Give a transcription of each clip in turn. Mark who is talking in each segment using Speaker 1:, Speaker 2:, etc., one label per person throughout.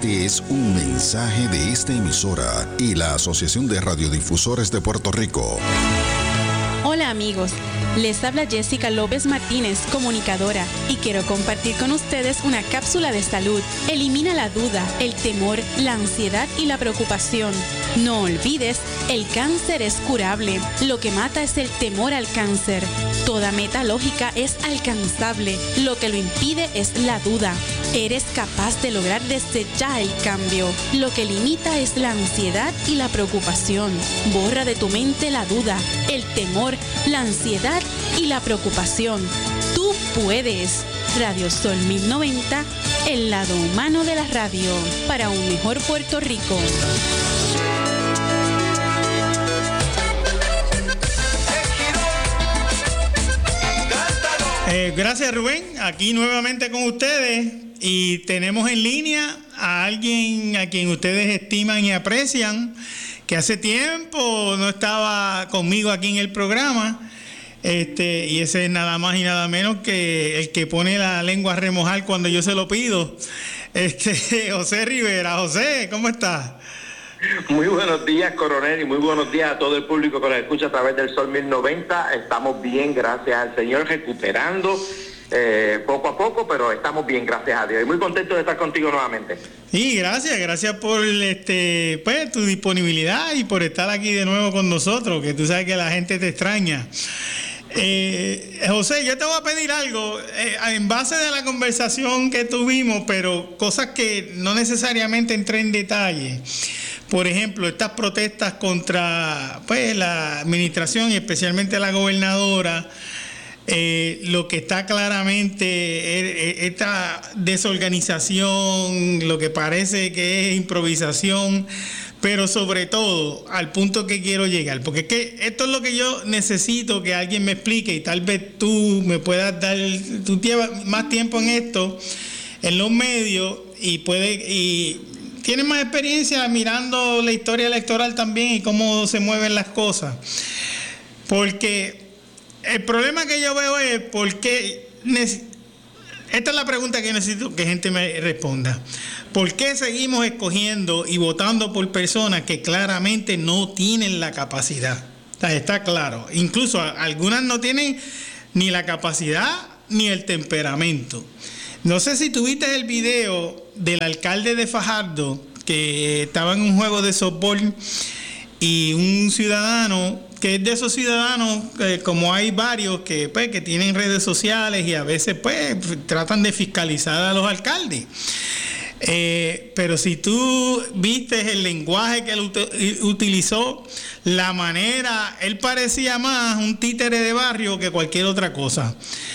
Speaker 1: Este es un mensaje de esta emisora y la Asociación de Radiodifusores de Puerto Rico.
Speaker 2: Hola amigos, les habla Jessica López Martínez, comunicadora, y quiero compartir con ustedes una cápsula de salud. Elimina la duda, el temor, la ansiedad y la preocupación. No olvides, el cáncer es curable. Lo que mata es el temor al cáncer. Toda meta lógica es alcanzable. Lo que lo impide es la duda. Eres capaz de lograr desde ya el cambio. Lo que limita es la ansiedad y la preocupación. Borra de tu mente la duda, el temor, la ansiedad y la preocupación. Tú puedes. Radio Sol 1090, el lado humano de la radio, para un mejor Puerto Rico.
Speaker 3: Gracias, Rubén. Aquí nuevamente con ustedes, y tenemos en línea a alguien a quien ustedes estiman y aprecian, que hace tiempo no estaba conmigo aquí en el programa, y ese es nada más y nada menos que el que pone la lengua a remojar cuando yo se lo pido, José Rivera. José, ¿cómo estás?
Speaker 4: Muy buenos días, coronel, y muy buenos días a todo el público que nos escucha a través del Sol 1090. Estamos bien, gracias al Señor, recuperando poco a poco, pero estamos bien, gracias a Dios. Y muy contento de estar contigo nuevamente.
Speaker 3: Sí, gracias por pues, tu disponibilidad y por estar aquí de nuevo con nosotros, que tú sabes que la gente te extraña. José, yo te voy a pedir algo en base de la conversación que tuvimos, pero cosas que no necesariamente entré en detalle. Por ejemplo, estas protestas contra pues la administración y especialmente la gobernadora, lo que está claramente esta desorganización, lo que parece que es improvisación, pero sobre todo al punto que quiero llegar, porque es que esto es lo que yo necesito que alguien me explique, y tal vez tú me puedas dar, tú llevas más tiempo en esto, en los medios, y tienes más experiencia mirando la historia electoral también y cómo se mueven las cosas. Porque el problema que yo veo es porque esta es la pregunta que necesito que gente me responda. ¿Por qué seguimos escogiendo y votando por personas que claramente no tienen la capacidad? O sea, está claro. Incluso algunas no tienen ni la capacidad ni el temperamento. No sé si tuviste el video del alcalde de Fajardo, que estaba en un juego de softball, y un ciudadano, que es de esos ciudadanos, como hay varios que tienen redes sociales y a veces pues tratan de fiscalizar a los alcaldes. Pero si tú viste el lenguaje que él utilizó, la manera, él parecía más un títere de barrio que cualquier otra cosa.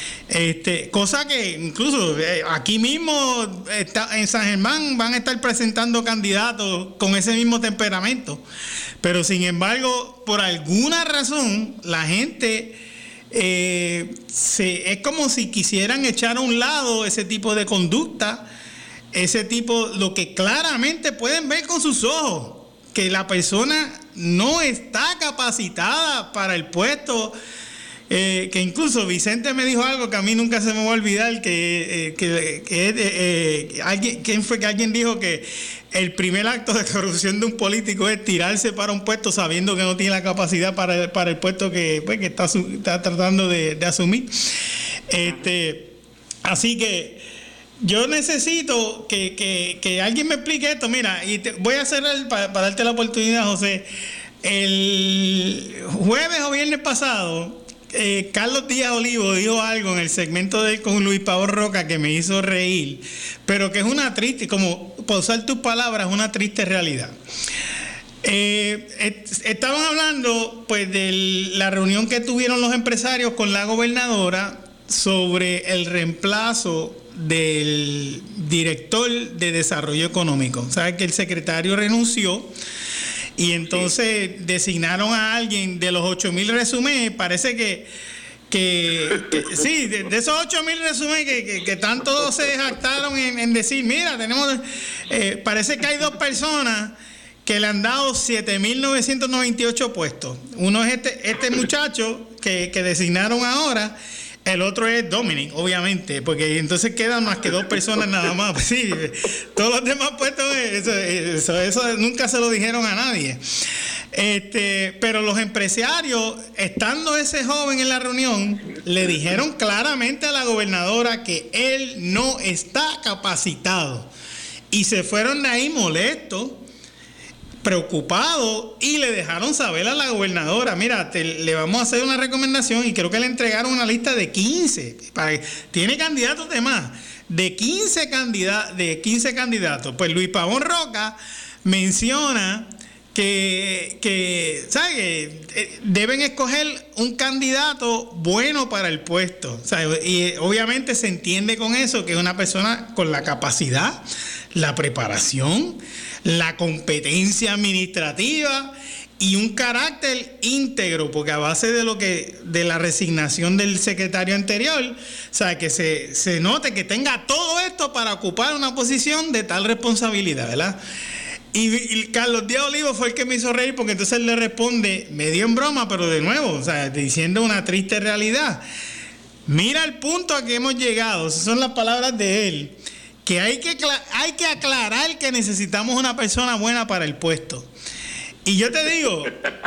Speaker 3: Cosa que incluso aquí mismo en San Germán van a estar presentando candidatos con ese mismo temperamento, pero sin embargo, por alguna razón, la gente es como si quisieran echar a un lado ese tipo de conducta, ese tipo, lo que claramente pueden ver con sus ojos, que la persona no está capacitada para el puesto. Que incluso Vicente me dijo algo que a mí nunca se me va a olvidar, ¿quién fue que alguien dijo que el primer acto de corrupción de un político es tirarse para un puesto sabiendo que no tiene la capacidad para el puesto que está tratando de asumir? Así que yo necesito que alguien me explique esto. Mira, y voy a cerrar para darte la oportunidad, José. El jueves o viernes pasado, Carlos Díaz Olivo dijo algo en el segmento de él con Luis Pavón Roca que me hizo reír, pero que es una triste, como por usar tus palabras, una triste realidad. Estaban hablando pues de la reunión que tuvieron los empresarios con la gobernadora sobre el reemplazo del director de desarrollo económico. Sabes que el secretario renunció. Y entonces designaron a alguien de los 8,000 resúmenes. Parece que sí, de esos 8,000 resúmenes que tanto se jactaron en decir, mira, tenemos, parece que hay dos personas que le han dado 7,998 puestos. Uno es este muchacho que designaron ahora, El otro es Dominic, obviamente, porque entonces quedan más que 2 personas nada más. Pues sí, todos los demás puestos, eso nunca se lo dijeron a nadie. Pero los empresarios, estando ese joven en la reunión, le dijeron claramente a la gobernadora que él no está capacitado. Y se fueron de ahí molestos, preocupados, y le dejaron saber a la gobernadora, mira, le vamos a hacer una recomendación, y creo que le entregaron una lista de 15, tiene candidatos de más, de 15 candidatos. Pues Luis Pavón Roca menciona que ¿sabe? Deben escoger un candidato bueno para el puesto, ¿sabe? Y obviamente se entiende con eso que es una persona con la capacidad, la preparación, la competencia administrativa y un carácter íntegro, porque a base de la resignación del secretario anterior, o sea, que se note que tenga todo esto para ocupar una posición de tal responsabilidad, ¿verdad? Y Carlos Díaz Olivo fue el que me hizo reír, porque entonces él le responde medio en broma, pero de nuevo, o sea, diciendo una triste realidad. Mira el punto a que hemos llegado, esas son las palabras de él, que hay que aclarar que necesitamos una persona buena para el puesto. Y yo te digo,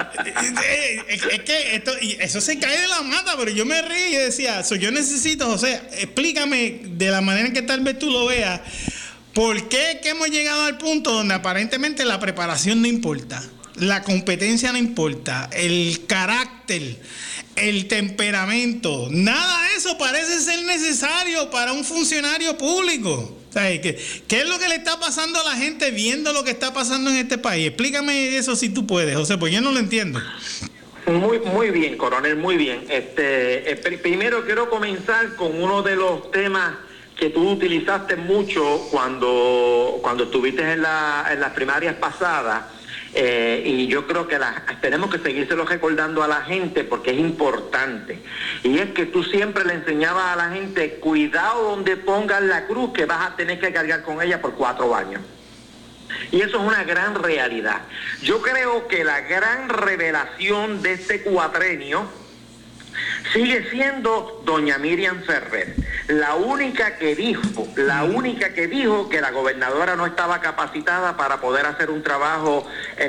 Speaker 3: es que eso se cae de la mata, pero yo me reí y decía, yo necesito, José, explícame de la manera en que tal vez tú lo veas, ¿por qué es que hemos llegado al punto donde aparentemente la preparación no importa, la competencia no importa, el carácter, el temperamento, nada de eso parece ser necesario para un funcionario público? O sea, ¿qué es lo que le está pasando a la gente viendo lo que está pasando en este país? Explícame eso si tú puedes, José, pues yo no lo entiendo.
Speaker 4: Muy bien, coronel, muy bien. Primero quiero comenzar con uno de los temas que tú utilizaste mucho cuando estuviste en las primarias pasadas, y yo creo que tenemos que seguírselo recordando a la gente porque es importante, y es que tú siempre le enseñabas a la gente, cuidado donde pongas la cruz, que vas a tener que cargar con ella por 4 años. Y eso es una gran realidad. Yo creo que la gran revelación de este cuatrenio sigue siendo doña Miriam Ferrer, la única que dijo que la gobernadora no estaba capacitada para poder hacer un trabajo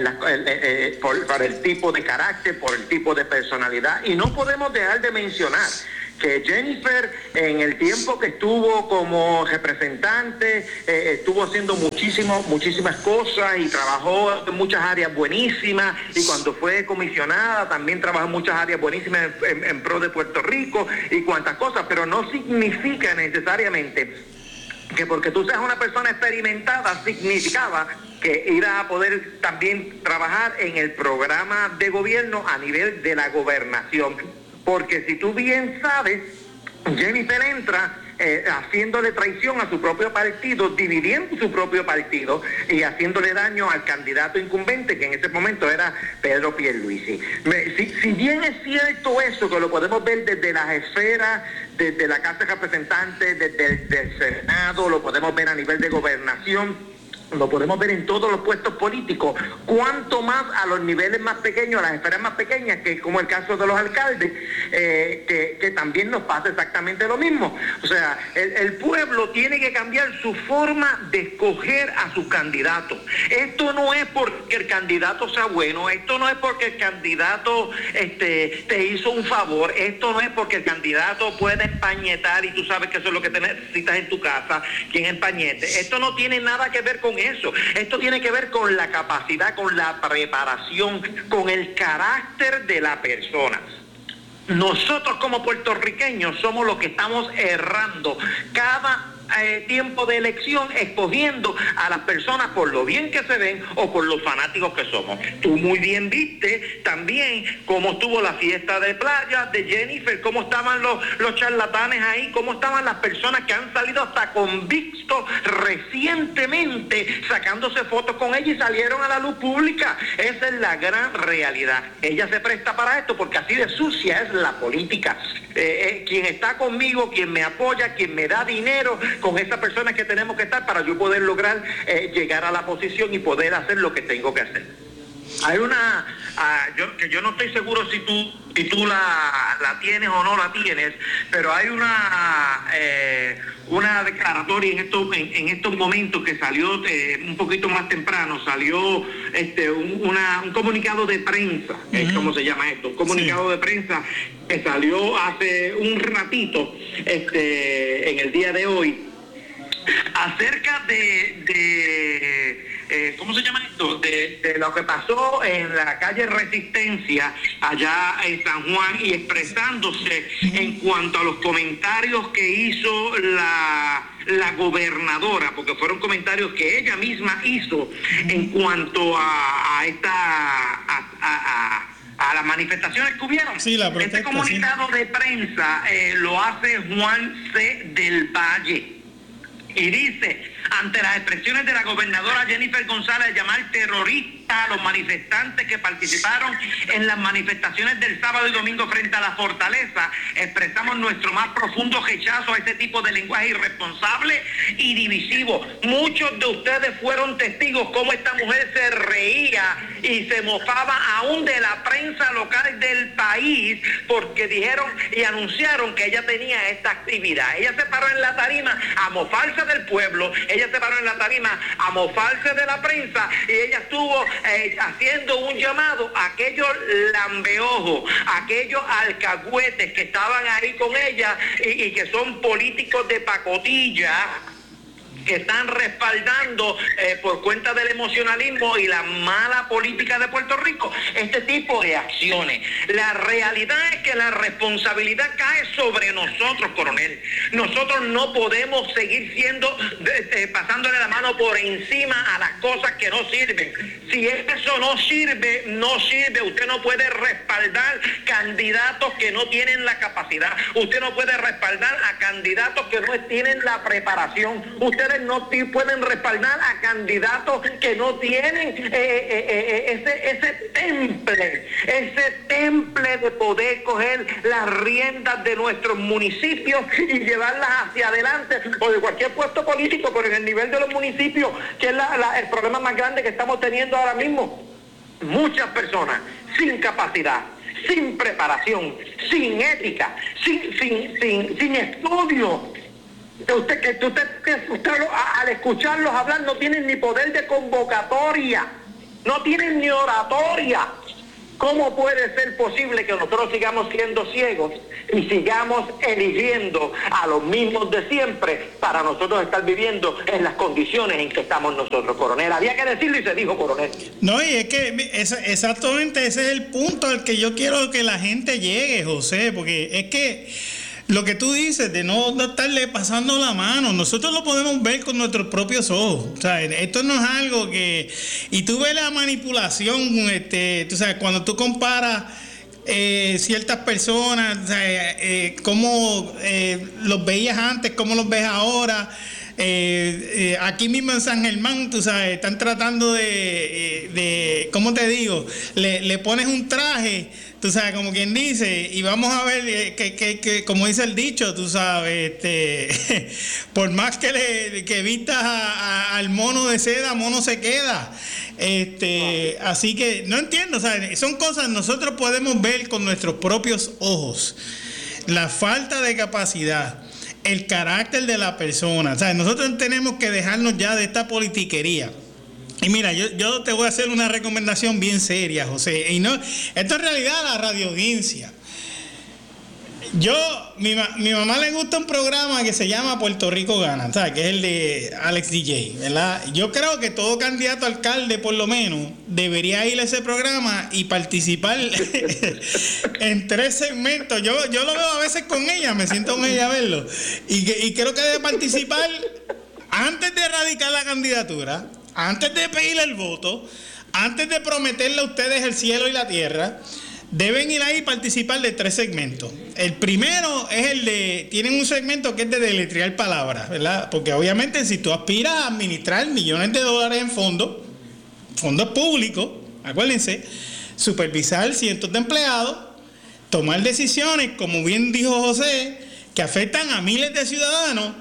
Speaker 4: por el tipo de carácter, por el tipo de personalidad. Y no podemos dejar de mencionar que Jennifer, en el tiempo que estuvo como representante, estuvo haciendo muchísimas cosas y trabajó en muchas áreas buenísimas, y cuando fue comisionada también trabajó en muchas áreas buenísimas en pro de Puerto Rico y cuantas cosas, pero no significa necesariamente que porque tú seas una persona experimentada significaba que irá a poder también trabajar en el programa de gobierno a nivel de la gobernación. Porque si tú bien sabes, Jennifer entra haciéndole traición a su propio partido, dividiendo su propio partido y haciéndole daño al candidato incumbente, que en ese momento era Pedro Pierluisi. Si bien es cierto eso, que lo podemos ver desde las esferas, desde la Cámara de Representantes, desde el Senado, lo podemos ver a nivel de gobernación, lo podemos ver en todos los puestos políticos, cuanto más a los niveles más pequeños, a las esferas más pequeñas, que como el caso de los alcaldes, que también nos pasa exactamente lo mismo. O sea, el pueblo tiene que cambiar su forma de escoger a sus candidatos. Esto no es porque el candidato sea bueno, esto no es porque el candidato te hizo un favor, esto no es porque el candidato puede empañetar y tú sabes que eso es lo que te necesitas en tu casa, quien empañete. Esto no tiene nada que ver con eso. Esto tiene que ver con la capacidad, con la preparación, con el carácter de la persona. Nosotros como puertorriqueños somos los que estamos errando cada tiempo de elección, escogiendo a las personas por lo bien que se ven o por los fanáticos que somos. Tú muy bien viste también cómo estuvo la fiesta de playa de Jennifer, cómo estaban los charlatanes ahí, cómo estaban las personas que han salido hasta convictos recientemente sacándose fotos con ella y salieron a la luz pública. Esa es la gran realidad. Ella se presta para esto porque así de sucia es la política. Quien está conmigo, quien me apoya, quien me da dinero, con esa persona que tenemos que estar para yo poder lograr llegar a la posición y poder hacer lo que tengo que hacer. Hay una, yo no estoy seguro si tú la tienes o no la tienes, pero hay una declaratoria en estos momentos que salió un poquito más temprano, salió un comunicado de prensa, ¿cómo se llama esto? Un comunicado de prensa que salió hace un ratito, en el día de hoy, acerca ¿cómo se llama esto? De lo que pasó en la calle Resistencia, allá en San Juan, y expresándose en cuanto a los comentarios que hizo la gobernadora, porque fueron comentarios que ella misma hizo en cuanto a las manifestaciones que hubieron.
Speaker 3: Sí, la protesta,
Speaker 4: este comunicado de prensa lo hace Juan C. del Valle. Y dice, ante las expresiones de la gobernadora Jennifer González de llamar terroristas a los manifestantes que participaron en las manifestaciones del sábado y domingo frente a la Fortaleza, expresamos nuestro más profundo rechazo a ese tipo de lenguaje irresponsable y divisivo. Muchos de ustedes fueron testigos cómo esta mujer se reía y se mofaba aún de la prensa local del país, porque dijeron y anunciaron que ella tenía esta actividad. Ella se paró en la tarima a mofarse del pueblo, ella se paró en la tarima a mofarse de la prensa, y ella estuvo haciendo un llamado a aquellos lambeojos, a aquellos alcahuetes que estaban ahí con ella y que son políticos de pacotilla, que están respaldando por cuenta del emocionalismo y la mala política de Puerto Rico este tipo de acciones. La realidad es que la responsabilidad cae sobre nosotros, coronel. Nosotros no podemos seguir pasándole la mano por encima a las cosas que no sirven. Si eso no sirve, no sirve. Usted no puede respaldar candidatos que no tienen la capacidad. Usted no puede respaldar a candidatos que no tienen la preparación. Ustedes no pueden respaldar a candidatos que no tienen ese temple de poder coger las riendas de nuestros municipios y llevarlas hacia adelante, o de cualquier puesto político, pero en el nivel de los municipios, que es el problema más grande que estamos teniendo ahora mismo. Muchas personas sin capacidad, sin preparación, sin ética, sin estudio. Usted al escucharlos hablar no tienen ni poder de convocatoria, no tienen ni oratoria. ¿Cómo puede ser posible que nosotros sigamos siendo ciegos y sigamos eligiendo a los mismos de siempre para nosotros estar viviendo en las condiciones en que estamos nosotros, coronel? Había que decirlo y se dijo, coronel.
Speaker 3: No, y es que exactamente ese es el punto al que yo quiero que la gente llegue, José, porque es que lo que tú dices de no estarle pasando la mano, nosotros lo podemos ver con nuestros propios ojos. O sea, esto no es algo que... Y tú ves la manipulación, tú sabes, cuando tú comparas ciertas personas, o sea, cómo los veías antes, cómo los ves ahora. Aquí mismo en San Germán, tú sabes, están tratando de ¿cómo te digo? Le pones un traje, tú sabes, como quien dice, y vamos a ver que como dice el dicho, tú sabes, por más que vistas al mono de seda, mono se queda. Así que no entiendo, o sea, son cosas que nosotros podemos ver con nuestros propios ojos. La falta de capacidad, el carácter de la persona. O sea, nosotros tenemos que dejarnos ya de esta politiquería. Y mira, yo te voy a hacer una recomendación bien seria, José. Y no, esto en realidad a la radioaudiencia. Mi mamá le gusta un programa que se llama Puerto Rico Gana, ¿sabes? Que es el de Alex DJ, ¿verdad? Yo creo que todo candidato a alcalde, por lo menos, debería ir a ese programa y participar en 3 segmentos. Yo lo veo a veces con ella, me siento con ella a verlo. Y creo que debe participar antes de radicar la candidatura, antes de pedirle el voto, antes de prometerle a ustedes el cielo y la tierra. Deben ir ahí y participar de 3 segmentos. El primero es tienen un segmento que es de deletrear palabras, ¿verdad? Porque obviamente si tú aspiras a administrar millones de dólares en fondos públicos, acuérdense, supervisar cientos de empleados, tomar decisiones, como bien dijo José, que afectan a miles de ciudadanos,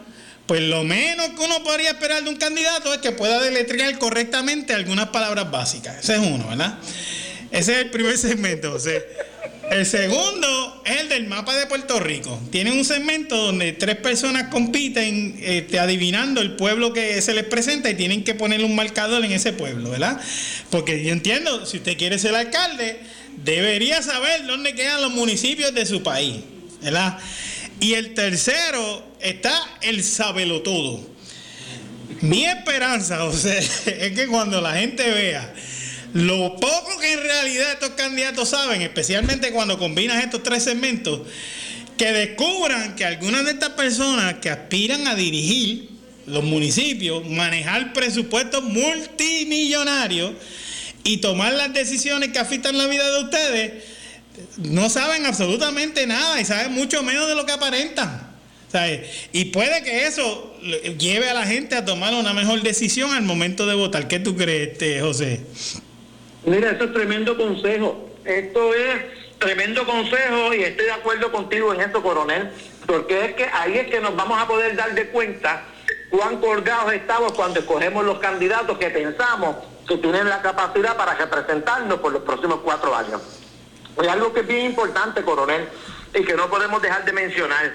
Speaker 3: pues lo menos que uno podría esperar de un candidato es que pueda deletrear correctamente algunas palabras básicas. Ese es uno, ¿verdad? Ese es el primer segmento, José. El segundo es el del mapa de Puerto Rico. Tienen un segmento donde 3 personas compiten adivinando el pueblo que se les presenta y tienen que ponerle un marcador en ese pueblo, ¿verdad? Porque yo entiendo, si usted quiere ser alcalde, debería saber dónde quedan los municipios de su país, ¿verdad? Y el tercero está el sabelotodo. Mi esperanza, José, es que cuando la gente vea lo poco que en realidad estos candidatos saben, especialmente cuando combinas estos 3 segmentos, que descubran que algunas de estas personas que aspiran a dirigir los municipios, manejar presupuestos multimillonarios y tomar las decisiones que afectan la vida de ustedes, no saben absolutamente nada y saben mucho menos de lo que aparentan. ¿Sabes? Y puede que eso lleve a la gente a tomar una mejor decisión al momento de votar. ¿Qué tú crees, José?
Speaker 4: Mira, eso es tremendo consejo. Esto es tremendo consejo y estoy de acuerdo contigo en esto, coronel, porque es que ahí es que nos vamos a poder dar de cuenta cuán colgados estamos cuando escogemos los candidatos que pensamos que tienen la capacidad para representarnos por los próximos 4 años. Es algo que es bien importante, coronel, y que no podemos dejar de mencionar.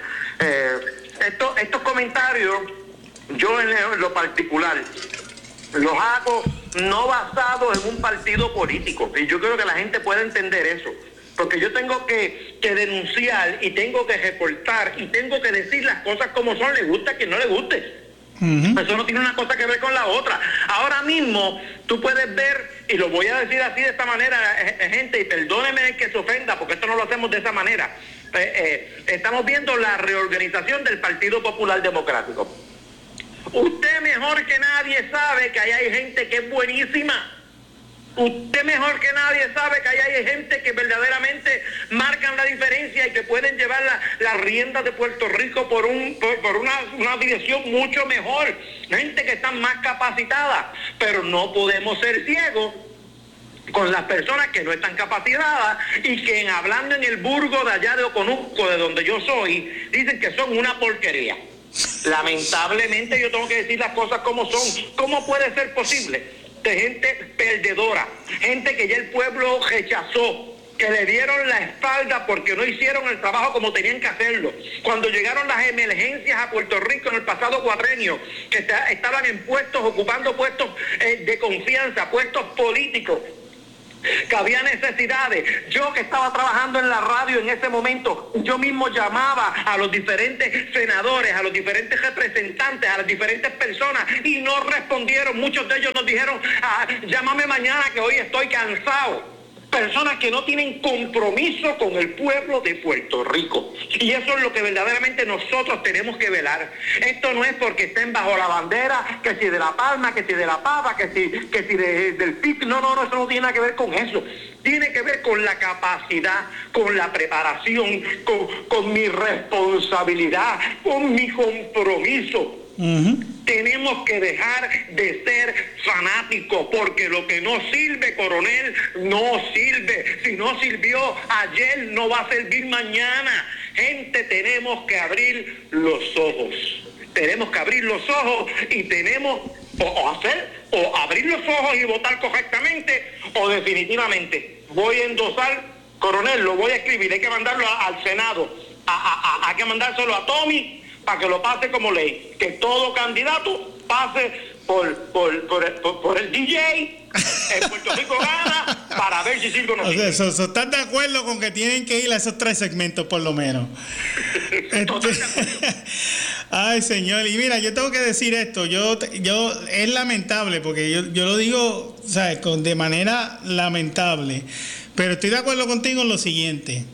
Speaker 4: Estos comentarios, yo en lo particular, los hago no basados en un partido político, y yo creo que la gente puede entender eso, porque yo tengo que denunciar y tengo que reportar y tengo que decir las cosas como son, le gusta a quien no le guste. Uh-huh. Eso no tiene una cosa que ver con la otra. Ahora mismo tú puedes ver, y lo voy a decir así de esta manera, gente, y perdóneme el que se ofenda, porque esto no lo hacemos de esa manera. Estamos viendo la reorganización del Partido Popular Democrático. Usted mejor que nadie sabe que ahí hay gente que es buenísima. Usted mejor que nadie sabe que ahí hay gente que verdaderamente marcan la diferencia y que pueden llevar las riendas de Puerto Rico por una dirección mucho mejor. Gente que está más capacitada, pero no podemos ser ciegos con las personas que no están capacitadas y que hablando en el burgo de allá de Oconuco, de donde yo soy, dicen que son una porquería. Lamentablemente yo tengo que decir las cosas como son. ¿Cómo puede ser posible? De gente perdedora, gente que ya el pueblo rechazó, que le dieron la espalda porque no hicieron el trabajo como tenían que hacerlo. Cuando llegaron las emergencias a Puerto Rico en el pasado cuatrenio, que estaban en puestos, ocupando puestos de confianza, puestos políticos, que había necesidades. Yo que estaba trabajando en la radio en ese momento, yo mismo llamaba a los diferentes senadores, a los diferentes representantes, a las diferentes personas y no respondieron. Muchos de ellos nos dijeron, llámame mañana que hoy estoy cansado. Personas que no tienen compromiso con el pueblo de Puerto Rico. Y eso es lo que verdaderamente nosotros tenemos que velar. Esto no es porque estén bajo la bandera, que si de La Palma, que si de La Pava, que si del PIC. No, eso no tiene nada que ver con eso. Tiene que ver con la capacidad, con la preparación, con mi responsabilidad, con mi compromiso. Uh-huh. Tenemos que dejar de ser fanáticos, porque lo que no sirve, coronel, no sirve. Si no sirvió ayer, no va a servir mañana. Gente, tenemos que abrir los ojos. Tenemos que abrir los ojos y tenemos o abrir los ojos y votar correctamente, o definitivamente voy a endosar, coronel, lo voy a escribir, hay que mandarlo al Senado, hay que mandárselo a Tommy para que lo pase como ley, que todo candidato pase por el DJ, en Puerto Rico gana, para ver si sirve o no sirve.
Speaker 3: ¿Estás de acuerdo con que tienen que ir a esos 3 segmentos por lo menos? Ay, señor, y mira, yo tengo que decir esto, yo es lamentable, porque yo lo digo, ¿sabes?, de manera lamentable, pero estoy de acuerdo contigo en lo siguiente.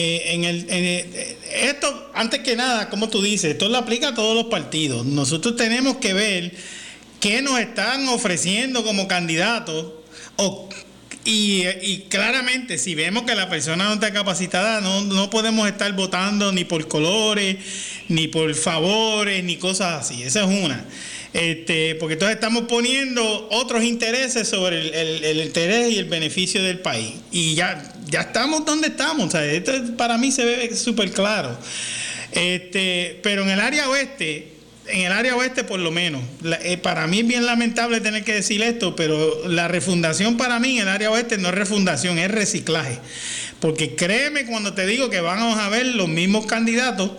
Speaker 3: Esto, antes que nada, como tú dices, esto lo aplica a todos los partidos. Nosotros tenemos que ver qué nos están ofreciendo como candidatos y claramente, si vemos que la persona no está capacitada, no podemos estar votando ni por colores, ni por favores, ni cosas así. Esa es una. Porque entonces estamos poniendo otros intereses sobre el interés y el beneficio del país. Y ya estamos donde estamos. O sea, esto para mí se ve súper claro. Pero en el área oeste, en el área oeste por lo menos, para mí es bien lamentable tener que decir esto, pero la refundación para mí en el área oeste no es refundación, es reciclaje. Porque créeme cuando te digo que vamos a ver los mismos candidatos,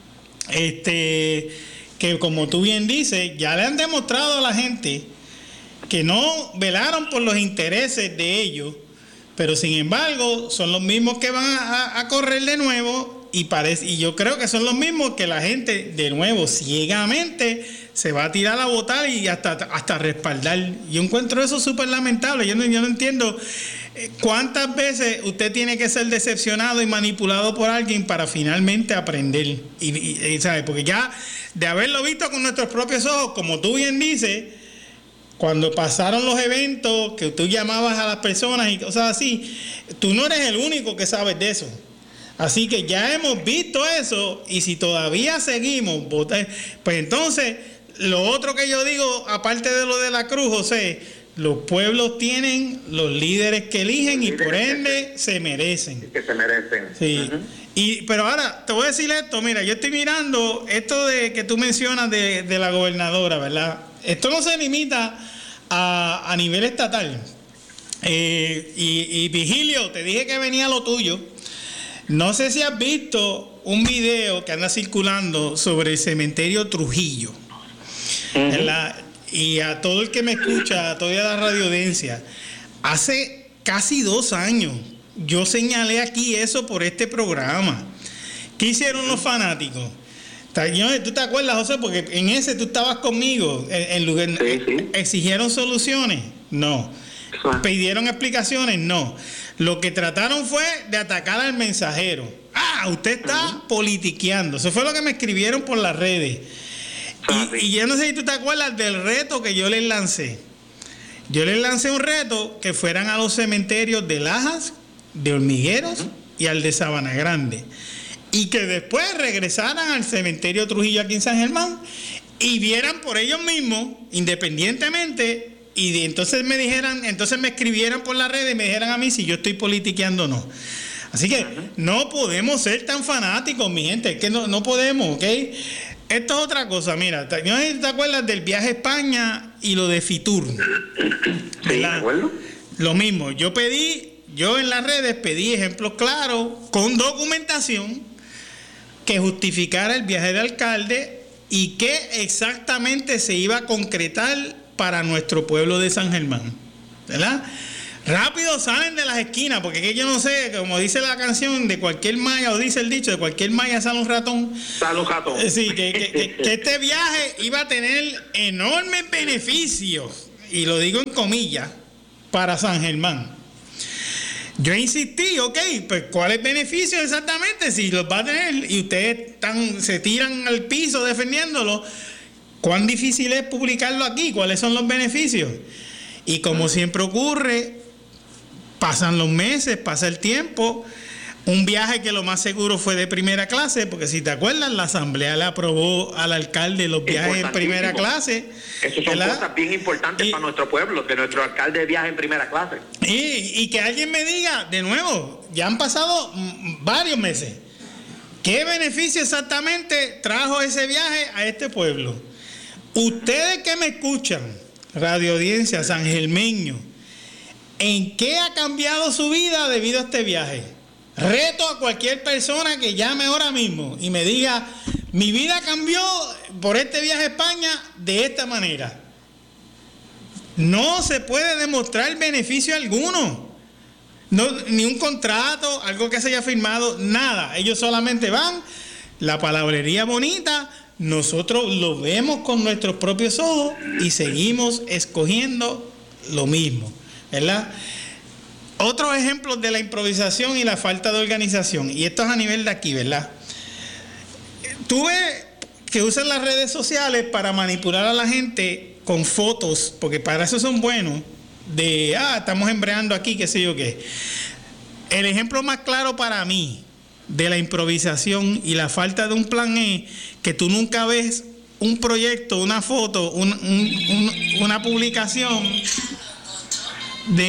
Speaker 3: que como tú bien dices, ya le han demostrado a la gente que no velaron por los intereses de ellos, pero sin embargo son los mismos que van a correr de nuevo y yo creo que son los mismos que la gente de nuevo ciegamente se va a tirar a votar y hasta respaldar. Yo encuentro eso súper lamentable. Yo no entiendo cuántas veces usted tiene que ser decepcionado y manipulado por alguien para finalmente aprender. Y ¿sabes? Porque ya de haberlo visto con nuestros propios ojos, como tú bien dices, cuando pasaron los eventos que tú llamabas a las personas y cosas así, tú no eres el único que sabes de eso. Así que ya hemos visto eso y si todavía seguimos, pues entonces lo otro que yo digo, aparte de lo de la cruz, José, los pueblos tienen los líderes que eligen y por ende se merecen.
Speaker 4: Que se merecen.
Speaker 3: Sí. Uh-huh. Pero ahora te voy a decir esto, mira, yo estoy mirando esto de que tú mencionas de la gobernadora, ¿verdad? Esto no se limita a nivel estatal. Y Vigilio, te dije que venía lo tuyo. No sé si has visto un video que anda circulando sobre el cementerio Trujillo. Uh-huh. Y a todo el que me escucha, a toda la radioaudiencia, hace casi 2 años yo señalé aquí eso por este programa. ¿Qué hicieron los fanáticos? ¿Tú te acuerdas, José? Porque en ese tú estabas conmigo. En lugar, sí. ¿Exigieron soluciones? No. ¿Pidieron explicaciones? No. Lo que trataron fue de atacar al mensajero. Usted está politiqueando. Eso fue lo que me escribieron por las redes. Y yo no sé si tú te acuerdas del reto que yo les lancé. Yo les lancé un reto que fueran a los cementerios de Lajas, de Hormigueros y al de Sabana Grande. Y que después regresaran al cementerio Trujillo aquí en San Germán y vieran por ellos mismos, independientemente, y entonces me escribieran por las redes y me dijeran a mí si yo estoy politiqueando o no. Así que no podemos ser tan fanáticos, mi gente, es que no podemos, ¿ok? Esto es otra cosa, mira, no sé si te acuerdas del viaje a España y lo de Fitur.
Speaker 4: Sí, ¿me acuerdo?
Speaker 3: Lo mismo, yo en las redes pedí ejemplos claros, con documentación, que justificara el viaje del alcalde y qué exactamente se iba a concretar para nuestro pueblo de San Germán, ¿verdad? Rápido salen de las esquinas, porque que yo no sé, como dice la canción, de cualquier malla, o dice el dicho, de cualquier malla sale un ratón.
Speaker 4: Sale un ratón.
Speaker 3: Sí, que este viaje iba a tener enormes beneficios, y lo digo en comillas, para San Germán. Yo insistí, pues ¿cuáles beneficios exactamente? Si los va a tener y ustedes se tiran al piso defendiéndolo, ¿cuán difícil es publicarlo aquí? ¿Cuáles son los beneficios? Y como siempre ocurre, pasan los meses, pasa el tiempo, un viaje que lo más seguro fue de primera clase, porque si te acuerdas, la asamblea le aprobó al alcalde los viajes en primera clase.
Speaker 4: Esas son cosas bien importantes para nuestro pueblo, que nuestro alcalde viaje en primera clase.
Speaker 3: Y que alguien me diga, de nuevo, ya han pasado varios meses, ¿qué beneficio exactamente trajo ese viaje a este pueblo? Ustedes que me escuchan, radio audiencia, sangermeño, ¿en qué ha cambiado su vida debido a este viaje? Reto a cualquier persona que llame ahora mismo y me diga, mi vida cambió por este viaje a España de esta manera. No se puede demostrar beneficio alguno. No, ni un contrato, algo que se haya firmado, nada. Ellos solamente van, la palabrería bonita, nosotros lo vemos con nuestros propios ojos y seguimos escogiendo lo mismo, ¿verdad? Otros ejemplos de la improvisación y la falta de organización, y esto es a nivel de aquí, ¿verdad? Tú ves que usan las redes sociales para manipular a la gente con fotos, porque para eso son buenos, de, estamos embreando aquí, qué sé yo qué. El ejemplo más claro para mí de la improvisación y la falta de un plan es que tú nunca ves un proyecto, una foto, una publicación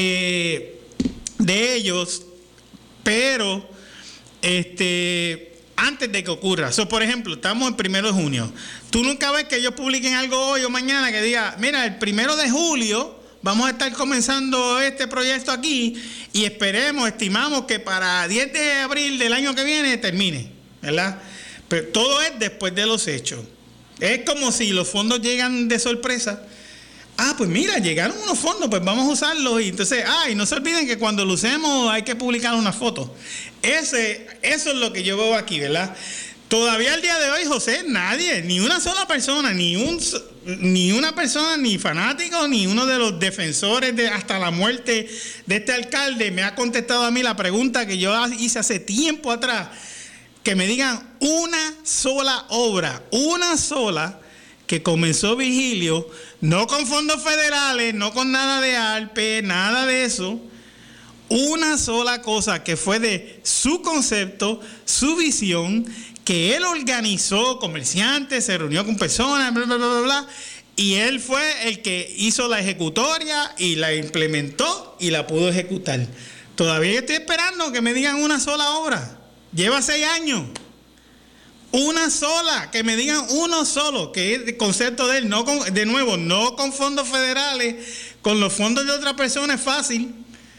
Speaker 3: de ellos, pero antes de que ocurra. Por ejemplo, estamos el 1 de junio. Tú nunca ves que ellos publiquen algo hoy o mañana que diga, mira, el 1 de julio vamos a estar comenzando este proyecto aquí y estimamos que para 10 de abril del año que viene termine, ¿verdad? Pero todo es después de los hechos. Es como si los fondos llegan de sorpresa. Pues mira, llegaron unos fondos, pues vamos a usarlos. Y entonces, y no se olviden que cuando lo usemos hay que publicar una foto. Eso es lo que yo veo aquí, ¿verdad? Todavía al día de hoy, José, nadie, ni una sola persona, ni una persona, ni fanático, ni uno de los defensores de hasta la muerte de este alcalde me ha contestado a mí la pregunta que yo hice hace tiempo atrás, que me digan una sola obra, una sola, que comenzó Virgilio, no con fondos federales, no con nada de ARPE, nada de eso, una sola cosa que fue de su concepto, su visión, que él organizó comerciantes, se reunió con personas, bla, bla, bla, bla, bla, y él fue el que hizo la ejecutoria y la implementó y la pudo ejecutar. Todavía estoy esperando que me digan una sola obra. Lleva 6 años. Una sola, que me digan uno solo, que es el concepto de él, no con fondos federales, con los fondos de otra persona es fácil,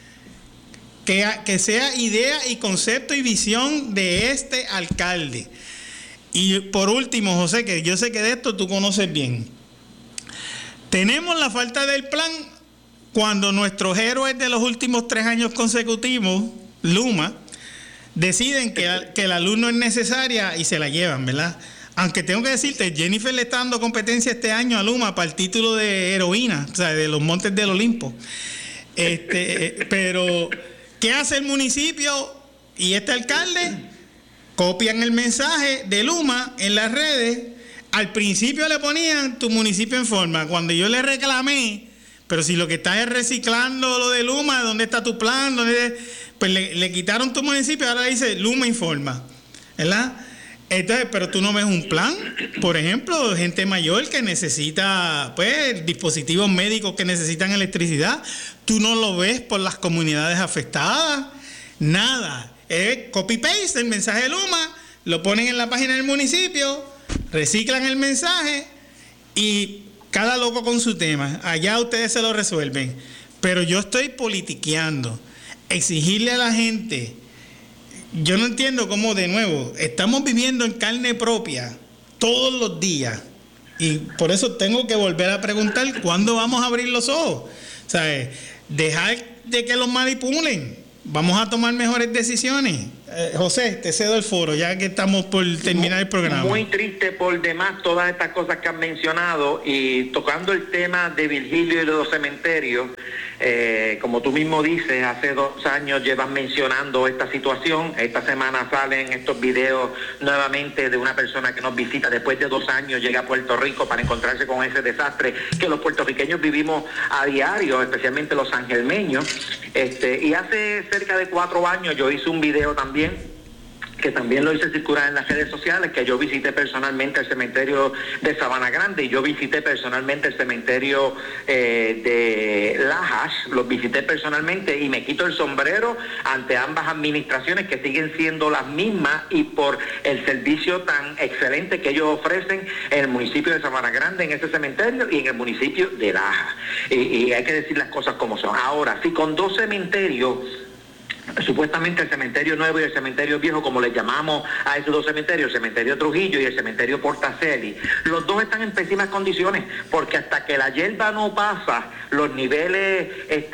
Speaker 3: que sea idea y concepto y visión de este alcalde. Y por último, José, que yo sé que de esto tú conoces bien, tenemos la falta del plan cuando nuestros héroes de los últimos 3 años consecutivos, Luma, deciden que la luz no es necesaria y se la llevan, ¿verdad? Aunque tengo que decirte, Jennifer le está dando competencia este año a Luma para el título de heroína, o sea, de los Montes del Olimpo. Pero, ¿qué hace el municipio y este alcalde? Copian el mensaje de Luma en las redes. Al principio le ponían tu municipio en forma. Cuando yo le reclamé, pero si lo que estás es reciclando lo de Luma, ¿dónde está tu plan? Pues le quitaron tu municipio, ahora dice Luma informa, ¿verdad? Entonces, pero tú no ves un plan, por ejemplo, gente mayor que necesita, pues, dispositivos médicos que necesitan electricidad, tú no lo ves por las comunidades afectadas, nada. Copy-paste el mensaje de Luma, lo ponen en la página del municipio, reciclan el mensaje y cada loco con su tema. Allá ustedes se lo resuelven. Pero yo estoy politiqueando. Exigirle a la gente, yo no entiendo cómo, de nuevo, estamos viviendo en carne propia todos los días y por eso tengo que volver a preguntar cuándo vamos a abrir los ojos, ¿sabes? Dejar de que los manipulen, vamos a tomar mejores decisiones. José, te cedo el foro ya que estamos por terminar el programa.
Speaker 4: Muy triste por demás todas estas cosas que han mencionado y tocando el tema de Virgilio y de los cementerios. Como tú mismo dices, hace 2 años llevan mencionando esta situación. Esta semana salen estos videos nuevamente de una persona que nos visita después de 2 años, llega a Puerto Rico para encontrarse con ese desastre que los puertorriqueños vivimos a diario, especialmente los sangelmeños. Y hace cerca de 4 años yo hice un video también, que también lo hice circular en las redes sociales, que yo visité personalmente el cementerio de Sabana Grande y yo visité personalmente el cementerio de Lajas, los visité personalmente y me quito el sombrero ante ambas administraciones que siguen siendo las mismas y por el servicio tan excelente que ellos ofrecen en el municipio de Sabana Grande, en ese cementerio y en el municipio de Lajas. Y hay que decir las cosas como son. Ahora, si con 2 cementerios, supuestamente el cementerio nuevo y el cementerio viejo, como les llamamos a esos 2 cementerios, el cementerio Trujillo y el cementerio Portaceli, los 2 están en pésimas condiciones, porque hasta que la hierba no pasa los niveles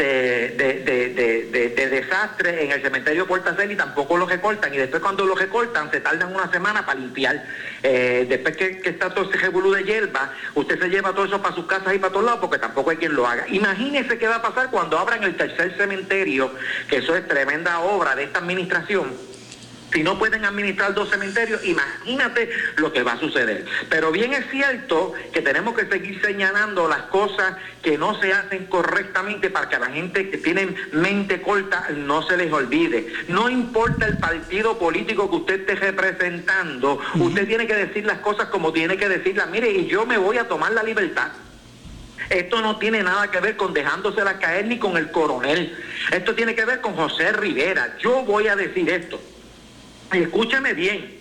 Speaker 4: de desastre en el cementerio Portaceli, tampoco los recortan, y después cuando los recortan se tardan 1 semana para limpiar. Después que está todo ese revolú de hierba, usted se lleva todo eso para sus casas y para todos lados, porque tampoco hay quien lo haga. Imagínese qué va a pasar cuando abran el tercer cementerio, que eso es tremenda obra de esta administración. Si no pueden administrar 2 cementerios, imagínate lo que va a suceder. Pero bien es cierto que tenemos que seguir señalando las cosas que no se hacen correctamente para que a la gente que tiene mente corta no se les olvide. No importa el partido político que usted esté representando, usted tiene que decir las cosas como tiene que decirlas. Mire, y yo me voy a tomar la libertad. Esto no tiene nada que ver con dejándosela caer ni con el coronel. Esto tiene que ver con José Rivera. Yo voy a decir esto. Y escúcheme bien.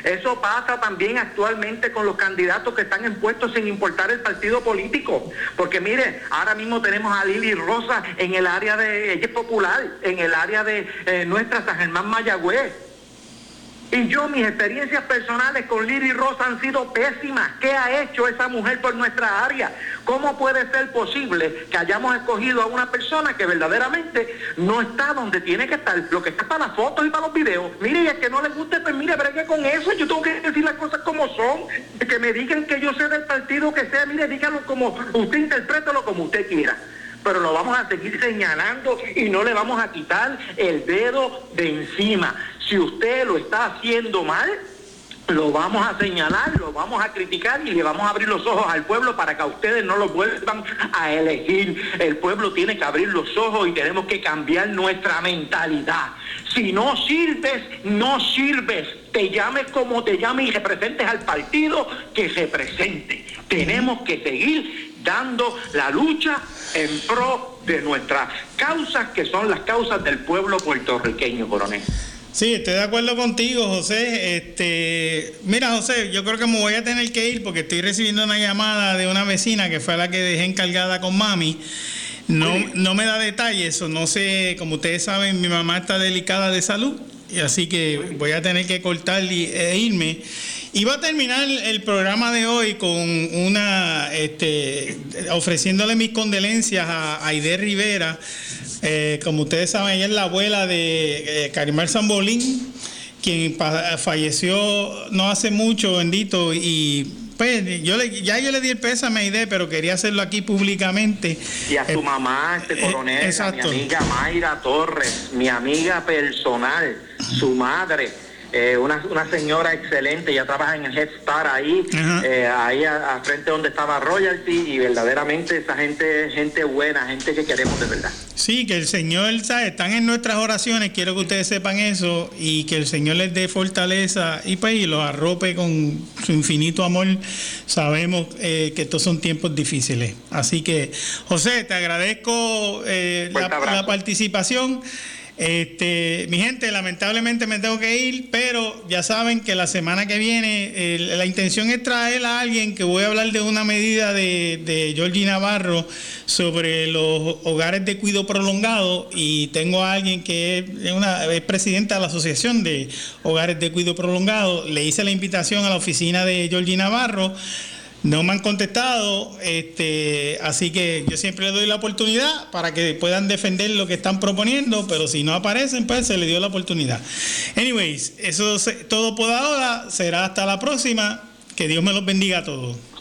Speaker 4: Eso pasa también actualmente con los candidatos que están en puestos sin importar el partido político. Porque mire, ahora mismo tenemos a Lili Rosa en el área de, ella es popular, en el área de nuestra San Germán Mayagüez. Y yo, mis experiencias personales con Lili Rosa han sido pésimas. ¿Qué ha hecho esa mujer por nuestra área? ¿Cómo puede ser posible que hayamos escogido a una persona que verdaderamente no está donde tiene que estar? Lo que está para las fotos y para los videos. Mire, y el que no le guste, pues mire, bregue con eso. Yo tengo que decir las cosas como son. Que me digan que yo sé del partido que sea. Mire, díganlo como usted, interprételo como usted quiera. Pero lo vamos a seguir señalando y no le vamos a quitar el dedo de encima. Si usted lo está haciendo mal, lo vamos a señalar, lo vamos a criticar y le vamos a abrir los ojos al pueblo para que a ustedes no lo vuelvan a elegir. El pueblo tiene que abrir los ojos y tenemos que cambiar nuestra mentalidad. Si no sirves, no sirves. Te llames como te llames y representes al partido que represente. Tenemos que seguir dando la lucha en pro de nuestras causas, que son las causas del pueblo puertorriqueño, coronel.
Speaker 3: Sí, estoy de acuerdo contigo, José. Mira, José, yo creo que me voy a tener que ir porque estoy recibiendo una llamada de una vecina que fue la que dejé encargada con mami. No me da detalles, o no sé, como ustedes saben, mi mamá está delicada de salud, y así que voy a tener que cortar e irme. Iba a terminar el programa de hoy con ofreciéndole mis condolencias a Aide Rivera. Como ustedes saben, ella es la abuela de Carimar Sambolín, quien falleció no hace mucho, bendito, y pues yo le di el pésame a Aide, pero quería hacerlo aquí públicamente.
Speaker 4: Y a su mamá, coronel, a mi amiga Mayra Torres, mi amiga personal, su madre. Una señora excelente, ella trabaja en el Head Start ahí, ahí a frente donde estaba Royalty, y verdaderamente esa gente buena, gente que queremos de verdad.
Speaker 3: Sí, que el Señor, ¿sabe? Están en nuestras oraciones, quiero que ustedes sepan eso, y que el Señor les dé fortaleza y pues y los arrope con su infinito amor. Sabemos que estos son tiempos difíciles. Así que, José, te agradezco la participación. Mi gente, lamentablemente me tengo que ir, pero ya saben que la semana que viene la intención es traer a alguien que voy a hablar de una medida de Georgie Navarro sobre los hogares de cuidado prolongado, y tengo a alguien que es presidenta de la Asociación de Hogares de Cuidado Prolongado. Le hice la invitación a la oficina de Georgie Navarro. No me han contestado, así que yo siempre les doy la oportunidad para que puedan defender lo que están proponiendo, pero si no aparecen, pues se les dio la oportunidad. Anyways, eso es todo por ahora, será hasta la próxima. Que Dios me los bendiga a todos.